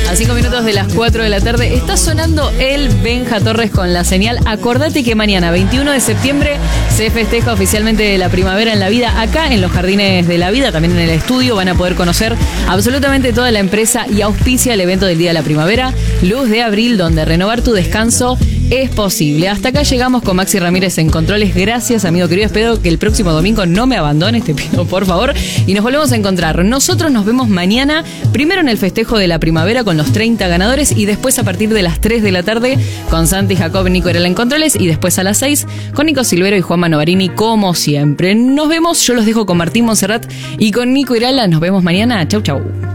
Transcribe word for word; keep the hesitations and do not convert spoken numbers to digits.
A cinco minutos de las cuatro de la tarde está sonando el Benja Torres con la señal. Acordate que mañana, veintiuno de septiembre, se festeja oficialmente la primavera en la vida. Acá en los Jardines de la Vida, también en el estudio, van a poder conocer absolutamente toda la empresa y auspicia el evento del Día de la Primavera, Luz de Abril, donde renovar tu descanso es posible. Hasta acá llegamos con Maxi Ramírez en controles. Gracias, amigo querido. Espero que el próximo domingo no me abandones, te pido por favor. Y nos volvemos a encontrar. Nosotros nos vemos mañana, primero en el festejo de la primavera con los treinta ganadores y después a partir de las tres de la tarde con Santi Jacob y Nico Herala en controles y después a las seis con Nico Silvero y Juan Manovarini como siempre. Nos vemos, yo los dejo con Martín Monserrat y con Nico Herala. Nos vemos mañana. Chau, chau.